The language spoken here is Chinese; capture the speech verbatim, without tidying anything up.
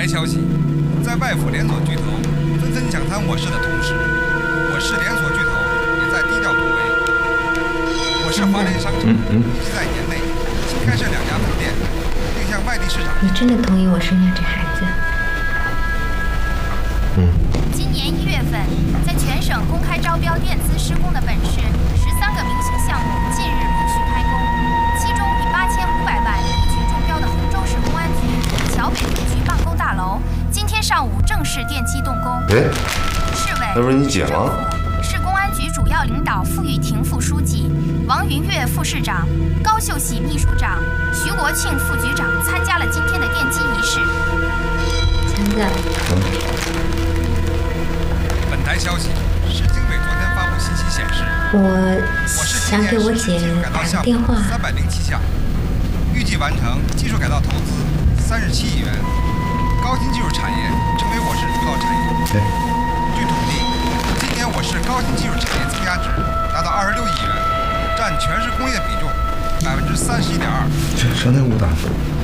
消息，在外府连锁巨头纷纷抢滩我市的同时，我市连锁巨头也在低调突围。我市华联商城预计在年内新开设两家分店，并向外地市场。 你真的同意我生下这孩子？ 嗯。 今年一月份，在全省公开招标电资施工的本市十三个明星项目近日陆续开工，其中以八千五百万一举中标的衡州市公安局桥北分局办公大楼，今天上午正式奠基动工。 哎， 市委、 那不是你姐吗？ 市公安局主要领导傅玉婷副书记、王云月副市长、高秀喜秘书长、徐国庆副局长参加了今天的奠基仪式。 强子。 本台消息，市经委昨天发布信息显示， 我想给我姐打个电话。 三百零七项，预计完成技术改造投资三十七亿元，高新技术产业成为我市主导产业。 对。 据统计，今年我市高新技术产业增加值达到二十六亿元，占全市工业比重百分之三十一点二。 这上那屋打。